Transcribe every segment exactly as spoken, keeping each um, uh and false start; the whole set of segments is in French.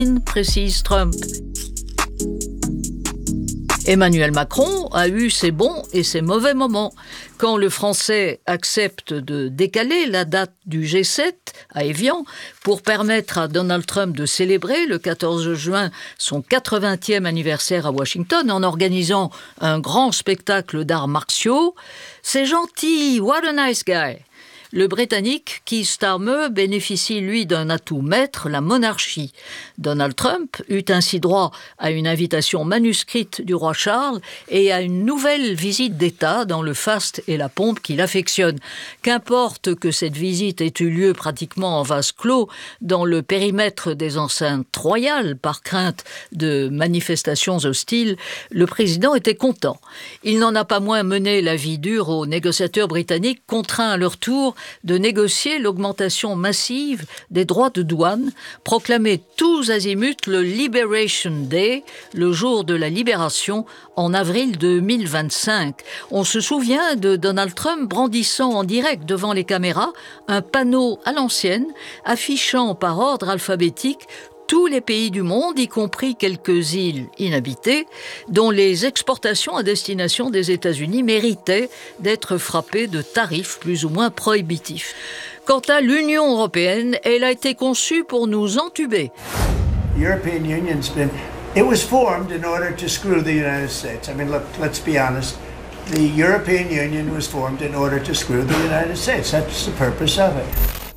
précise Trump. Emmanuel Macron a eu ses bons et ses mauvais moments. Quand le Français accepte de décaler la date du G sept à Évian pour permettre à Donald Trump de célébrer le quatorze juin son quatre-vingtième anniversaire à Washington en organisant un grand spectacle d'arts martiaux, c'est gentil, what a nice guy. Le Britannique Keir Starmer bénéficie, lui, d'un atout maître, la monarchie. Donald Trump eut ainsi droit à une invitation manuscrite du roi Charles et à une nouvelle visite d'État dans le faste et la pompe qu'il affectionne. Qu'importe que cette visite ait eu lieu pratiquement en vase clos dans le périmètre des enceintes royales par crainte de manifestations hostiles, le président était content. Il n'en a pas moins mené la vie dure aux négociateurs britanniques contraints à leur tour de négocier l'augmentation massive des droits de douane, proclamés tous azimuts le Liberation Day, le jour de la libération, en avril deux mille vingt-cinq. On se souvient de Donald Trump brandissant en direct devant les caméras un panneau à l'ancienne, affichant par ordre alphabétique tous les pays du monde, y compris quelques îles inhabitées, dont les exportations à destination des États-Unis méritaient d'être frappées de tarifs plus ou moins prohibitifs. Quant à l'Union européenne, elle a été conçue pour nous entuber. The European Union's been, it was formed in order to screw the United States. I mean, look, let's be honest. The European Union was formed in order to screw the United States. That's the purpose of it.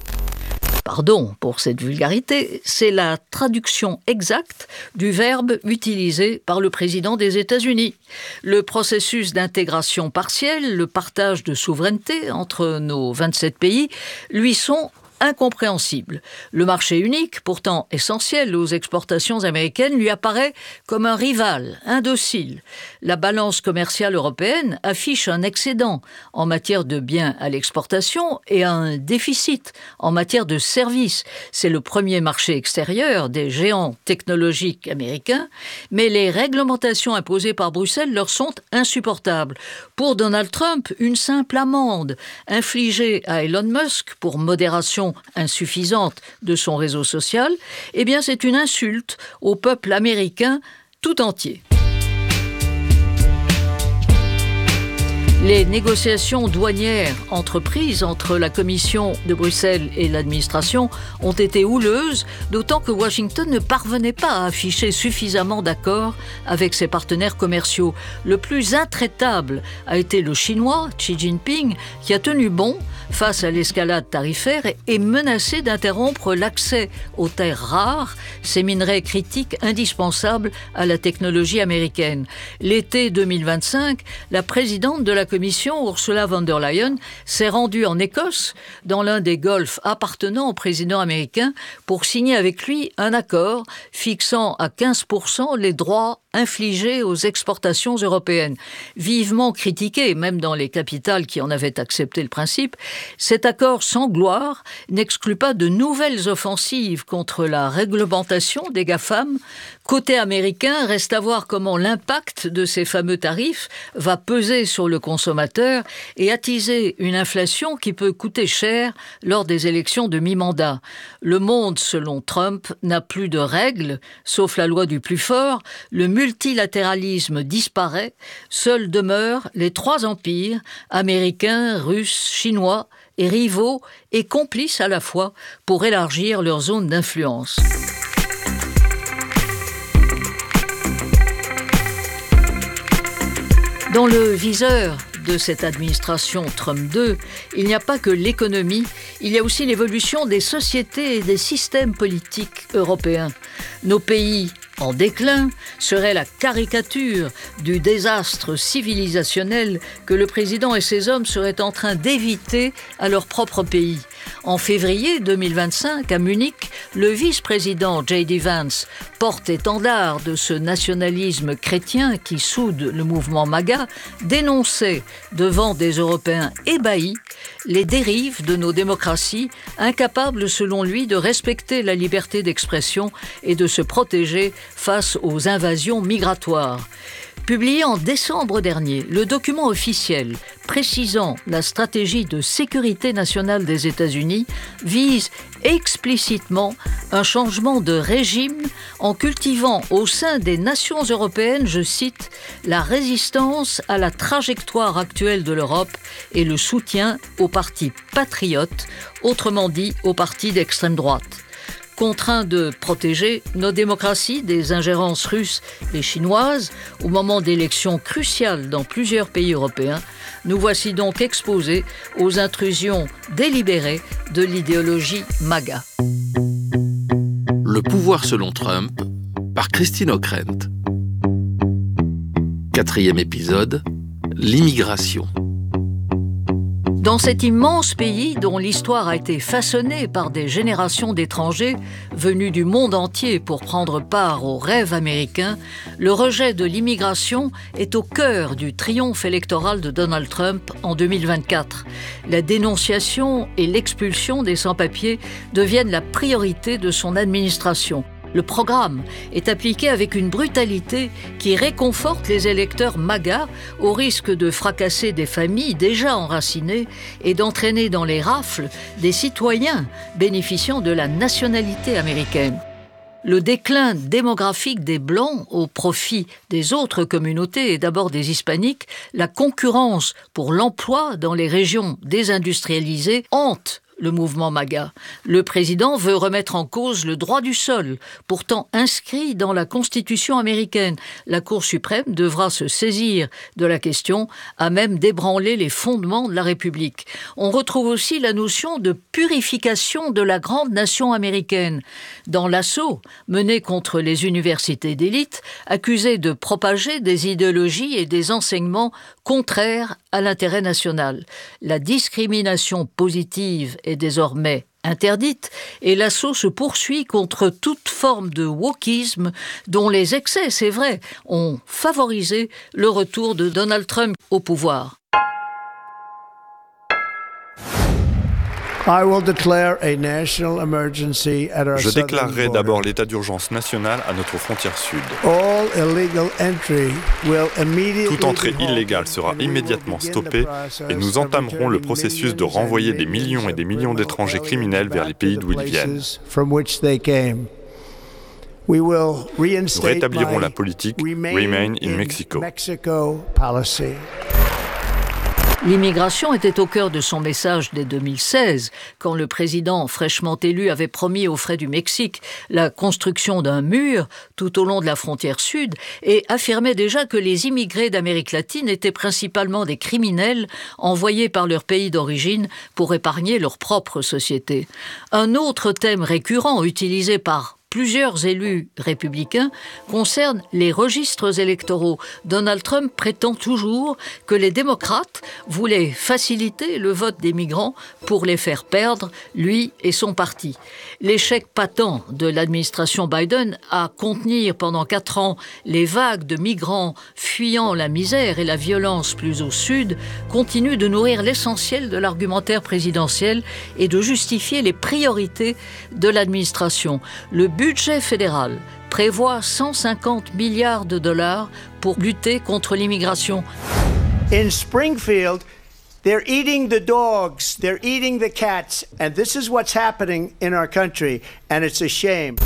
Pardon pour cette vulgarité, c'est la traduction exacte du verbe utilisé par le président des États-Unis. Le processus d'intégration partielle, le partage de souveraineté entre nos vingt-sept pays, lui sont incompréhensible. Le marché unique, pourtant essentiel aux exportations américaines, lui apparaît comme un rival, indocile. La balance commerciale européenne affiche un excédent en matière de biens à l'exportation et un déficit en matière de services. C'est le premier marché extérieur des géants technologiques américains, mais les réglementations imposées par Bruxelles leur sont insupportables. Pour Donald Trump, une simple amende infligée à Elon Musk pour modération insuffisante de son réseau social, eh bien c'est une insulte au peuple américain tout entier. Les négociations douanières entreprises entre la Commission de Bruxelles et l'administration ont été houleuses, d'autant que Washington ne parvenait pas à afficher suffisamment d'accord avec ses partenaires commerciaux. Le plus intraitable a été le Chinois, Xi Jinping, qui a tenu bon face à l'escalade tarifaire et menacé d'interrompre l'accès aux terres rares, ces minerais critiques indispensables à la technologie américaine. L'été deux mille vingt-cinq, la présidente de la Commission, Ursula von der Leyen, s'est rendue en Écosse, dans l'un des golfs appartenant au président américain, pour signer avec lui un accord fixant à quinze pour cent les droits infligés aux exportations européennes. Vivement critiqué, même dans les capitales qui en avaient accepté le principe, cet accord sans gloire n'exclut pas de nouvelles offensives contre la réglementation des GAFAM. Côté américain, reste à voir comment l'impact de ces fameux tarifs va peser sur le consommateur et attiser une inflation qui peut coûter cher lors des élections de mi-mandat. Le monde, selon Trump, n'a plus de règles, sauf la loi du plus fort. Le multilatéralisme disparaît. Seuls demeurent les trois empires, américains, russes, chinois, et rivaux et complices à la fois pour élargir leur zone d'influence. Dans le viseur de cette administration Trump deux, il n'y a pas que l'économie, il y a aussi l'évolution des sociétés et des systèmes politiques européens. Nos pays en déclin serait la caricature du désastre civilisationnel que le président et ses hommes seraient en train d'éviter à leur propre pays. En février deux mille vingt-cinq, à Munich, le vice-président J D Vance, porte-étendard de ce nationalisme chrétien qui soude le mouvement MAGA, dénonçait devant des Européens ébahis les dérives de nos démocraties, incapables selon lui de respecter la liberté d'expression et de se protéger face aux invasions migratoires. Publié en décembre dernier, le document officiel précisant la stratégie de sécurité nationale des États-Unis vise explicitement un changement de régime en cultivant au sein des nations européennes, je cite, la résistance à la trajectoire actuelle de l'Europe et le soutien aux partis patriotes, autrement dit aux partis d'extrême droite. Contraints de protéger nos démocraties des ingérences russes et chinoises au moment d'élections cruciales dans plusieurs pays européens, nous voici donc exposés aux intrusions délibérées de l'idéologie MAGA. Le pouvoir selon Trump, par Christine Ockrent. Quatrième épisode, l'immigration. Dans cet immense pays dont l'histoire a été façonnée par des générations d'étrangers venus du monde entier pour prendre part au rêve américain, le rejet de l'immigration est au cœur du triomphe électoral de Donald Trump en deux mille vingt-quatre. La dénonciation et l'expulsion des sans-papiers deviennent la priorité de son administration. Le programme est appliqué avec une brutalité qui réconforte les électeurs MAGA au risque de fracasser des familles déjà enracinées et d'entraîner dans les rafles des citoyens bénéficiant de la nationalité américaine. Le déclin démographique des Blancs au profit des autres communautés et d'abord des Hispaniques, la concurrence pour l'emploi dans les régions désindustrialisées hante le mouvement MAGA. Le président veut remettre en cause le droit du sol, pourtant inscrit dans la Constitution américaine. La Cour suprême devra se saisir de la question, à même d'ébranler les fondements de la République. On retrouve aussi la notion de purification de la grande nation américaine. Dans l'assaut mené contre les universités d'élite, accusées de propager des idéologies et des enseignements contraires à l'intérêt national. La discrimination positive est désormais interdite et l'assaut se poursuit contre toute forme de wokisme dont les excès, c'est vrai, ont favorisé le retour de Donald Trump au pouvoir. Je déclarerai d'abord l'état d'urgence national à notre frontière sud. Toute entrée illégale sera immédiatement stoppée et nous entamerons le processus de renvoyer des millions et des millions d'étrangers criminels vers les pays d'où ils viennent. Nous rétablirons la politique Remain in Mexico. L'immigration était au cœur de son message dès deux mille seize, quand le président fraîchement élu avait promis aux frais du Mexique la construction d'un mur tout au long de la frontière sud et affirmait déjà que les immigrés d'Amérique latine étaient principalement des criminels envoyés par leur pays d'origine pour épargner leur propre société. Un autre thème récurrent utilisé par plusieurs élus républicains concernent les registres électoraux. Donald Trump prétend toujours que les démocrates voulaient faciliter le vote des migrants pour les faire perdre, lui et son parti. L'échec patent de l'administration Biden à contenir pendant quatre ans les vagues de migrants fuyant la misère et la violence plus au sud continue de nourrir l'essentiel de l'argumentaire présidentiel et de justifier les priorités de l'administration. Le Le budget fédéral prévoit cent cinquante milliards de dollars pour lutter contre l'immigration. In Springfield, they're eating the dogs, they're eating the cats, and this is what's happening in our country, and it's a shame.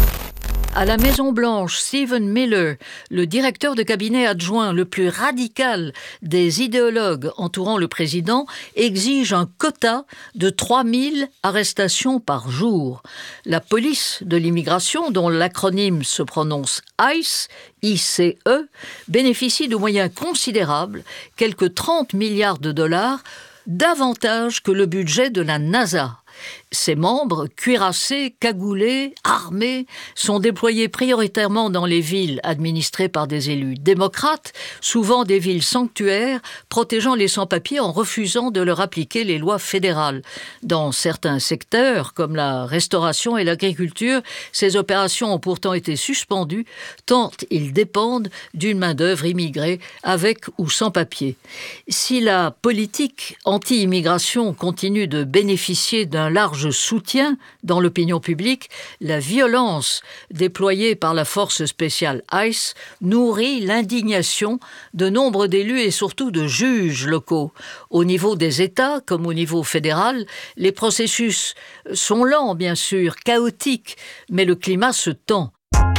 À la Maison-Blanche, Stephen Miller, le directeur de cabinet adjoint le plus radical des idéologues entourant le président, exige un quota de trois mille arrestations par jour. La police de l'immigration, dont l'acronyme se prononce ICE, I C E, bénéficie de moyens considérables, quelques trente milliards de dollars, davantage que le budget de la NASA. Ses membres, cuirassés, cagoulés, armés, sont déployés prioritairement dans les villes administrées par des élus démocrates, souvent des villes sanctuaires, protégeant les sans-papiers en refusant de leur appliquer les lois fédérales. Dans certains secteurs, comme la restauration et l'agriculture, ces opérations ont pourtant été suspendues, tant ils dépendent d'une main-d'œuvre immigrée, avec ou sans papier. Si la politique anti-immigration continue de bénéficier d'un large large soutien dans l'opinion publique, la violence déployée par la force spéciale ICE nourrit l'indignation de nombre d'élus et surtout de juges locaux. Au niveau des États comme au niveau fédéral, les processus sont lents, bien sûr, chaotiques, mais le climat se tend.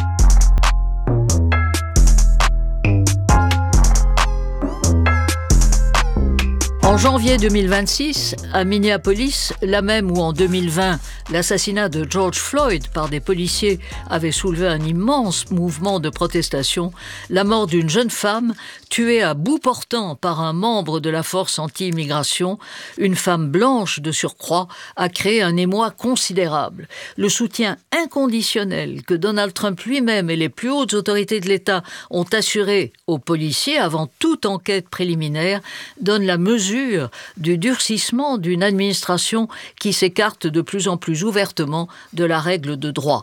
En janvier deux mille vingt-six, à Minneapolis, là même où en deux mille vingt, l'assassinat de George Floyd par des policiers avait soulevé un immense mouvement de protestation, la mort d'une jeune femme tuée à bout portant par un membre de la force anti-immigration, une femme blanche de surcroît, a créé un émoi considérable. Le soutien inconditionnel que Donald Trump lui-même et les plus hautes autorités de l'État ont assuré aux policiers avant toute enquête préliminaire donne la mesure du durcissement d'une administration qui s'écarte de plus en plus ouvertement de la règle de droit.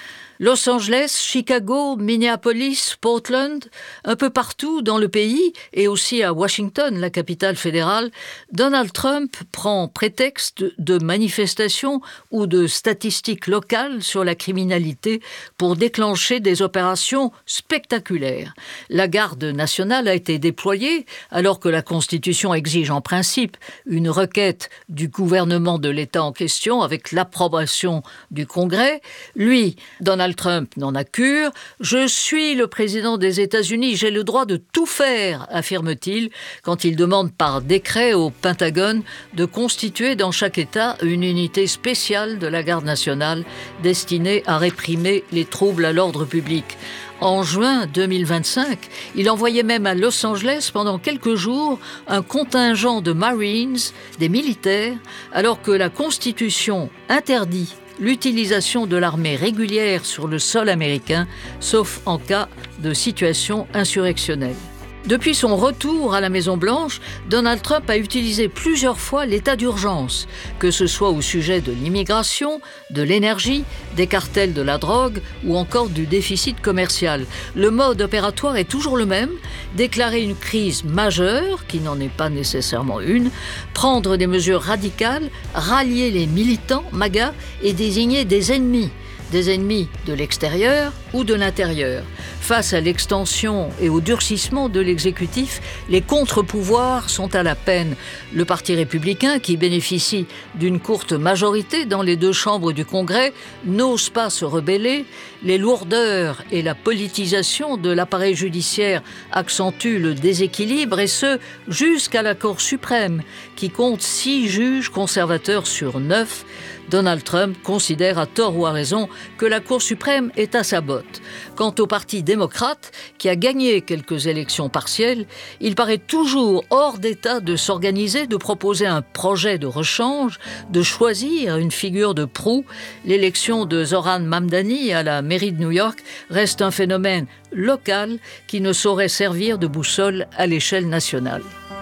Los Angeles, Chicago, Minneapolis, Portland, un peu partout dans le pays et aussi à Washington, la capitale fédérale, Donald Trump prend prétexte de manifestations ou de statistiques locales sur la criminalité pour déclencher des opérations spectaculaires. La garde nationale a été déployée alors que la Constitution exige en principe une requête du gouvernement de l'État en question avec l'approbation du Congrès. Lui, Donald Trump n'en a cure. « Je suis le président des États-Unis, j'ai le droit de tout faire », affirme-t-il, quand il demande par décret au Pentagone de constituer dans chaque État une unité spéciale de la garde nationale destinée à réprimer les troubles à l'ordre public. En juin deux mille vingt-cinq, il envoyait même à Los Angeles pendant quelques jours un contingent de Marines, des militaires, alors que la Constitution interdit l'utilisation de l'armée régulière sur le sol américain, sauf en cas de situation insurrectionnelle. Depuis son retour à la Maison-Blanche, Donald Trump a utilisé plusieurs fois l'état d'urgence, que ce soit au sujet de l'immigration, de l'énergie, des cartels de la drogue ou encore du déficit commercial. Le mode opératoire est toujours le même, déclarer une crise majeure, qui n'en est pas nécessairement une, prendre des mesures radicales, rallier les militants MAGA et désigner des ennemis. Des ennemis de l'extérieur ou de l'intérieur. Face à l'extension et au durcissement de l'exécutif, les contre-pouvoirs sont à la peine. Le Parti républicain, qui bénéficie d'une courte majorité dans les deux chambres du Congrès, n'ose pas se rebeller. Les lourdeurs et la politisation de l'appareil judiciaire accentuent le déséquilibre, et ce, jusqu'à la Cour suprême, qui compte six juges conservateurs sur neuf. Donald Trump considère à tort ou à raison que la Cour suprême est à sa botte. Quant au Parti démocrate, qui a gagné quelques élections partielles, il paraît toujours hors d'état de s'organiser, de proposer un projet de rechange, de choisir une figure de proue. L'élection de Zohran Mamdani à la mairie de New York reste un phénomène local qui ne saurait servir de boussole à l'échelle nationale.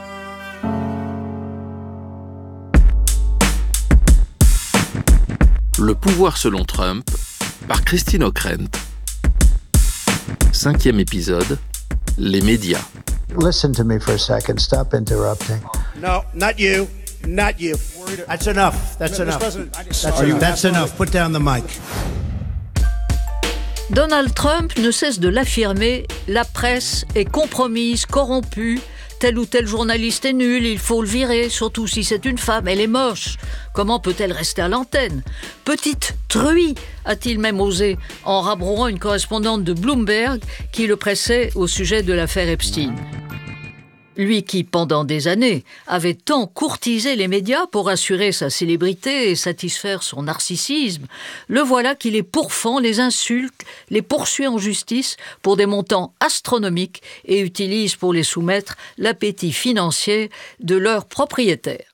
Le pouvoir selon Trump, par Christine O'Krent. Cinquième épisode, les médias. Listen to me for a second. Stop interrupting. No, not you. Not you. That's enough. That's enough. That's enough. That's enough. Put down the mic. Donald Trump ne cesse de l'affirmer, la presse est compromise, corrompue, tel ou tel journaliste est nul, il faut le virer, surtout si c'est une femme, elle est moche. Comment peut-elle rester à l'antenne ? Petite truie, a-t-il même osé, en rabrouant une correspondante de Bloomberg qui le pressait au sujet de l'affaire Epstein. Lui qui, pendant des années, avait tant courtisé les médias pour assurer sa célébrité et satisfaire son narcissisme, le voilà qui les pourfend, les insulte, les poursuit en justice pour des montants astronomiques et utilise pour les soumettre l'appétit financier de leurs propriétaires.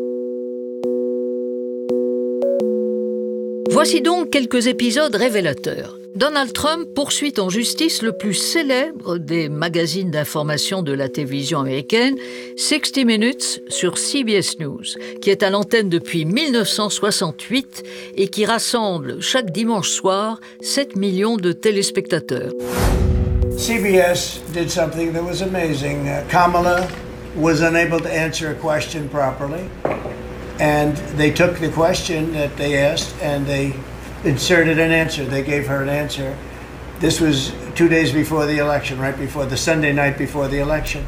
Voici donc quelques épisodes révélateurs. Donald Trump poursuit en justice le plus célèbre des magazines d'information de la télévision américaine, sixty minutes sur C B S News, qui est à l'antenne depuis dix-neuf cent soixante-huit et qui rassemble chaque dimanche soir sept millions de téléspectateurs. C B S did something that was amazing. Uh, Kamala was unable to answer a question properly. And they took the question that they asked and they inserted an answer. They gave her an answer. This was two days before the election, right before the Sunday night before the election.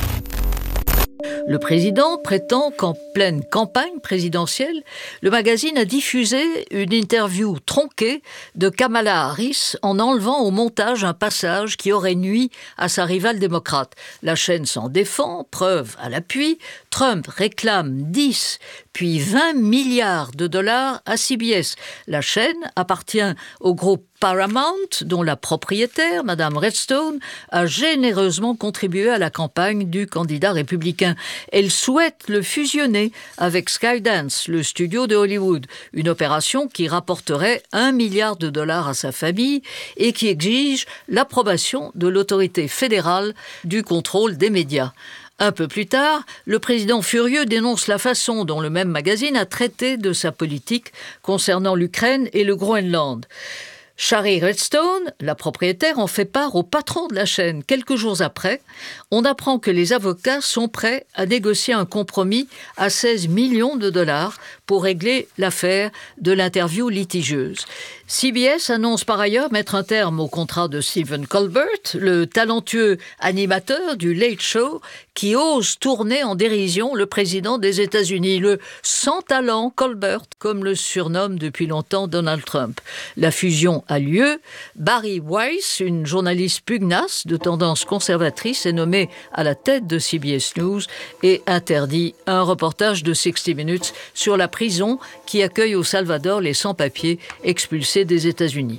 Le président prétend qu'en pleine campagne présidentielle, le magazine a diffusé une interview tronquée de Kamala Harris en enlevant au montage un passage qui aurait nui à sa rivale démocrate. La chaîne s'en défend, preuve à l'appui. Trump réclame dix puis vingt milliards de dollars à C B S. La chaîne appartient au groupe Paramount, dont la propriétaire, Madame Redstone, a généreusement contribué à la campagne du candidat républicain. Elle souhaite le fusionner avec Skydance, le studio de Hollywood, une opération qui rapporterait un milliard de dollars à sa famille et qui exige l'approbation de l'autorité fédérale du contrôle des médias. Un peu plus tard, le président furieux dénonce la façon dont le même magazine a traité de sa politique concernant l'Ukraine et le Groenland. Shari Redstone, la propriétaire, en fait part au patron de la chaîne. Quelques jours après, on apprend que les avocats sont prêts à négocier un compromis à seize millions de dollars pour régler l'affaire de l'interview litigieuse. C B S annonce par ailleurs mettre un terme au contrat de Stephen Colbert, le talentueux animateur du Late Show qui ose tourner en dérision le président des États-Unis, le sans talent Colbert, comme le surnomme depuis longtemps Donald Trump. La fusion a lieu. Barry Weiss, une journaliste pugnace de tendance conservatrice, est nommée à la tête de C B S News et interdit un reportage de sixty minutes sur la prison qui accueille au Salvador les sans-papiers expulsés des États-Unis.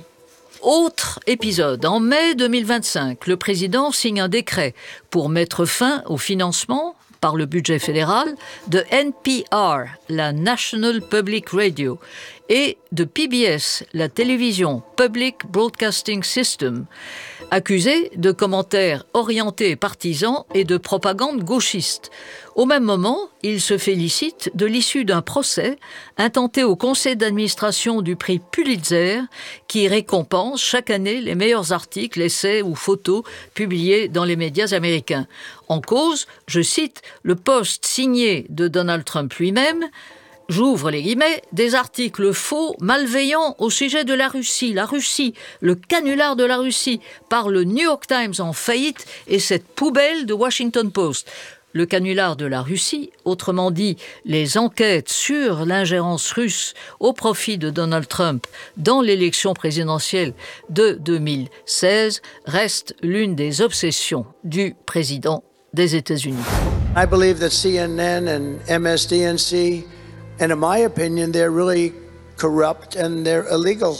Autre épisode. En mai deux mille vingt-cinq, le président signe un décret pour mettre fin au financement par le budget fédéral de N P R, la National Public Radio, et de P B S, la télévision Public Broadcasting System, accusés de commentaires orientés et partisans et de propagande gauchiste. Au même moment, il se félicite de l'issue d'un procès intenté au conseil d'administration du prix Pulitzer qui récompense chaque année les meilleurs articles, essais ou photos publiés dans les médias américains. En cause, je cite, le post signé de Donald Trump lui-même, j'ouvre les guillemets, des articles faux, malveillants au sujet de la Russie, la Russie, le canular de la Russie, par le New York Times en faillite et cette poubelle de Washington Post. Le canular de la Russie, autrement dit les enquêtes sur l'ingérence russe au profit de Donald Trump dans l'élection présidentielle de deux mille seize, reste l'une des obsessions du président des États-Unis. I believe that C N N and M S D N C, and in my opinion, they're really corrupt and they're illegal.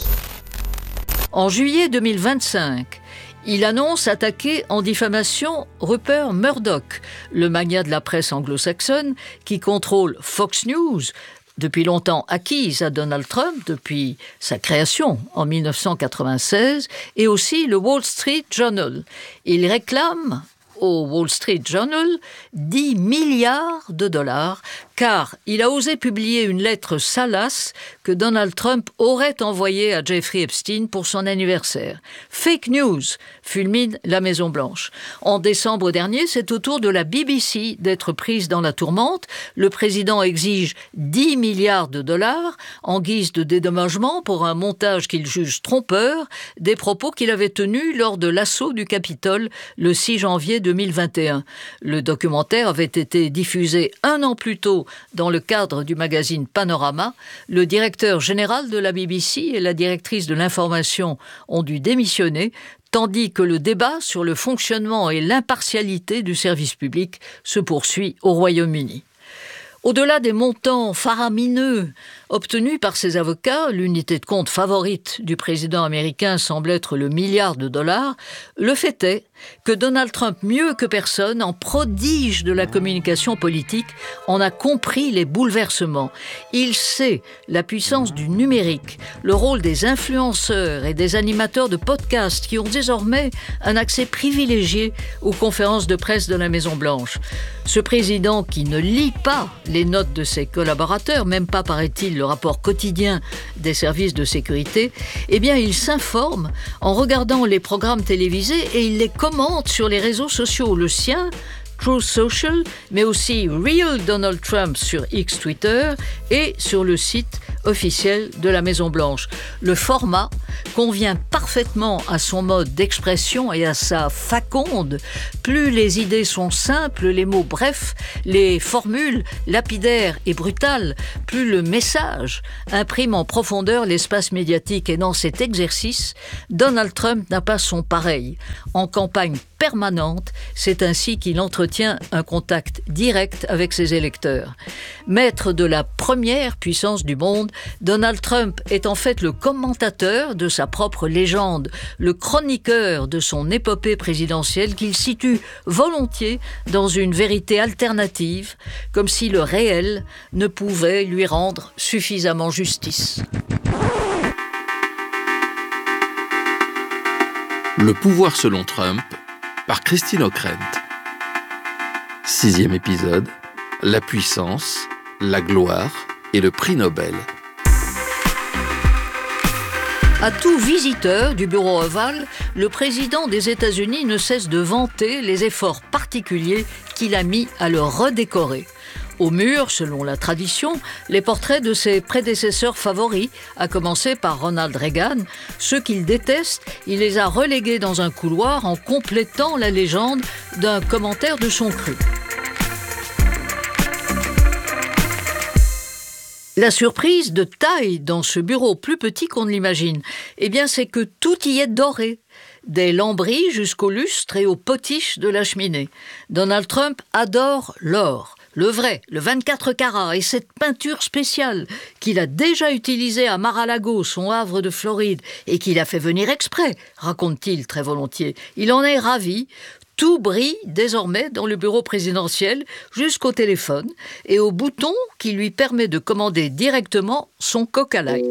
En juillet deux mille vingt-cinq, il annonce attaquer en diffamation Rupert Murdoch, le magnat de la presse anglo-saxonne qui contrôle Fox News, depuis longtemps acquise à Donald Trump depuis sa création en mille neuf cent quatre-vingt-seize, et aussi le Wall Street Journal. Il réclame au Wall Street Journal dix milliards de dollars, car il a osé publier une lettre salace que Donald Trump aurait envoyée à Jeffrey Epstein pour son anniversaire. Fake news, fulmine la Maison-Blanche. En décembre dernier, c'est au tour de la B B C d'être prise dans la tourmente. Le président exige dix milliards de dollars en guise de dédommagement pour un montage qu'il juge trompeur des propos qu'il avait tenus lors de l'assaut du Capitole le six janvier deux mille vingt et un. Le documentaire avait été diffusé un an plus tôt dans le cadre du magazine Panorama. Le directeur général de la B B C et la directrice de l'information ont dû démissionner, tandis que le débat sur le fonctionnement et l'impartialité du service public se poursuit au Royaume-Uni. Au-delà des montants faramineux obtenus par ses avocats, l'unité de compte favorite du président américain semble être le milliard de dollars, le fait est que Donald Trump, mieux que personne, en prodige de la communication politique, en a compris les bouleversements. Il sait la puissance du numérique, le rôle des influenceurs et des animateurs de podcasts qui ont désormais un accès privilégié aux conférences de presse de la Maison-Blanche. Ce président qui ne lit pas les notes de ses collaborateurs, même pas, paraît-il, le rapport quotidien des services de sécurité, eh bien, il s'informe en regardant les programmes télévisés et il les commente sur les réseaux sociaux. Le sien, Truth Social, mais aussi Real Donald Trump sur X Twitter et sur le site officiel de la Maison-Blanche. Le format convient parfaitement à son mode d'expression et à sa faconde. Plus les idées sont simples, les mots brefs, les formules lapidaires et brutales, plus le message imprime en profondeur l'espace médiatique. Et dans cet exercice, Donald Trump n'a pas son pareil. En campagne permanente, c'est ainsi qu'il entretient un contact direct avec ses électeurs. Maître de la première puissance du monde, Donald Trump est en fait le commentateur de sa propre légende, le chroniqueur de son épopée présidentielle qu'il situe volontiers dans une vérité alternative, comme si le réel ne pouvait lui rendre suffisamment justice. Le pouvoir selon Trump, par Christine Ockrent. Sixième épisode, la puissance, la gloire et le prix Nobel. À tout visiteur du bureau ovale, le président des États-Unis ne cesse de vanter les efforts particuliers qu'il a mis à le redécorer. Au mur, selon la tradition, les portraits de ses prédécesseurs favoris, à commencer par Ronald Reagan. Ceux qu'il déteste, il les a relégués dans un couloir en complétant la légende d'un commentaire de son cru. La surprise de taille dans ce bureau plus petit qu'on ne l'imagine, eh bien c'est que tout y est doré, des lambris jusqu'au lustre et aux potiches de la cheminée. Donald Trump adore l'or. Le vrai, le vingt-quatre carats, et cette peinture spéciale qu'il a déjà utilisée à Mar-a-Lago, son havre de Floride, et qu'il a fait venir exprès, raconte-t-il très volontiers. Il en est ravi. Tout brille désormais dans le bureau présidentiel jusqu'au téléphone et au bouton qui lui permet de commander directement son Coca Light.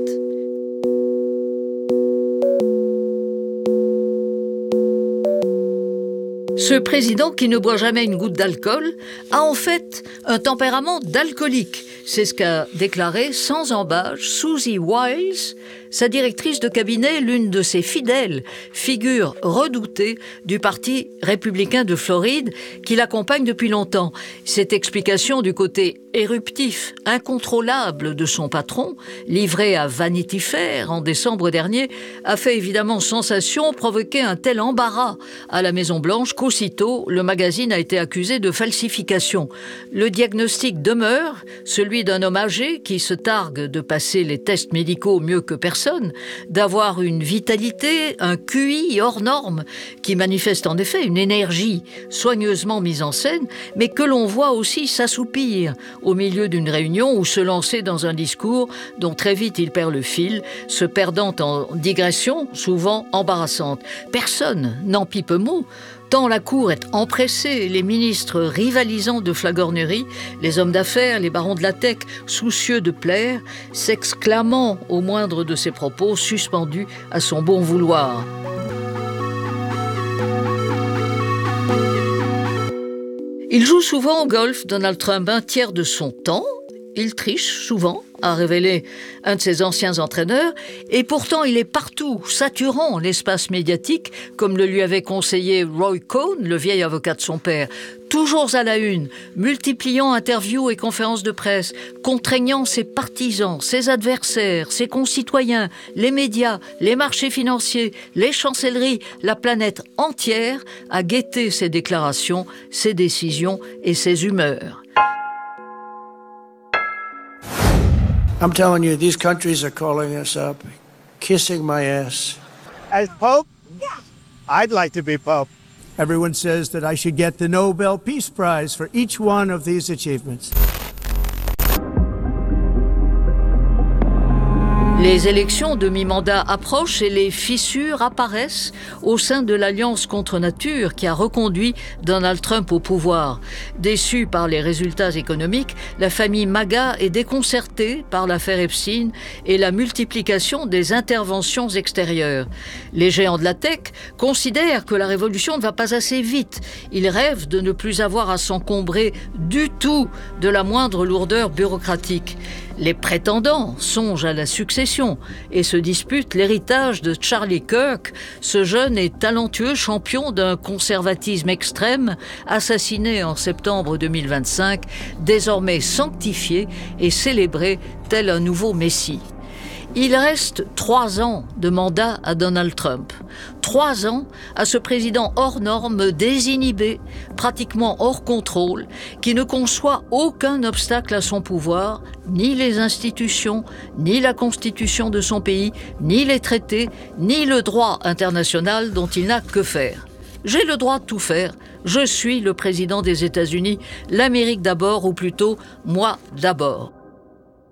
Ce président qui ne boit jamais une goutte d'alcool a en fait un tempérament d'alcoolique. C'est ce qu'a déclaré sans embâche Susie Wiles, sa directrice de cabinet, l'une de ses fidèles, figure redoutée du Parti républicain de Floride qui l'accompagne depuis longtemps. Cette explication du côté éruptif, incontrôlable de son patron, livré à Vanity Fair en décembre dernier, a fait évidemment sensation, provoqué un tel embarras à la Maison-Blanche qu'aussitôt le magazine a été accusé de falsification. Le diagnostic demeure, celui d'un homme âgé qui se targue de passer les tests médicaux mieux que personne, d'avoir une vitalité, un Q I hors norme, qui manifeste en effet une énergie soigneusement mise en scène, mais que l'on voit aussi s'assoupir au milieu d'une réunion ou se lancer dans un discours dont très vite il perd le fil, se perdant en digressions souvent embarrassantes. Personne n'en pipe mot, tant la cour est empressée, les ministres rivalisant de flagornerie, les hommes d'affaires, les barons de la tech, soucieux de plaire, s'exclamant au moindre de ses propos, suspendus à son bon vouloir. Il joue souvent au golf, Donald Trump, un tiers de son temps. Il triche souvent, a révélé un de ses anciens entraîneurs, et pourtant il est partout, saturant l'espace médiatique, comme le lui avait conseillé Roy Cohn, le vieil avocat de son père. Toujours à la une, multipliant interviews et conférences de presse, contraignant ses partisans, ses adversaires, ses concitoyens, les médias, les marchés financiers, les chancelleries, la planète entière à guetter ses déclarations, ses décisions et ses humeurs. I'm telling you, these countries are calling us up, kissing my ass. As Pope? Yeah. I'd like to be Pope. Everyone says that I should get the Nobel Peace Prize for each one of these achievements. Les élections de mi-mandat approchent et les fissures apparaissent au sein de l'Alliance contre nature qui a reconduit Donald Trump au pouvoir. Déçue par les résultats économiques, la famille MAGA est déconcertée par l'affaire Epstein et la multiplication des interventions extérieures. Les géants de la tech considèrent que la révolution ne va pas assez vite. Ils rêvent de ne plus avoir à s'encombrer du tout de la moindre lourdeur bureaucratique. Les prétendants songent à la succession et se disputent l'héritage de Charlie Kirk, ce jeune et talentueux champion d'un conservatisme extrême, assassiné en septembre deux mille vingt-cinq, désormais sanctifié et célébré tel un nouveau messie. Il reste trois ans de mandat à Donald Trump. Trois ans à ce président hors norme, désinhibé, pratiquement hors contrôle, qui ne conçoit aucun obstacle à son pouvoir, ni les institutions, ni la constitution de son pays, ni les traités, ni le droit international dont il n'a que faire. J'ai le droit de tout faire. Je suis le président des États-Unis, l'Amérique d'abord, ou plutôt moi d'abord.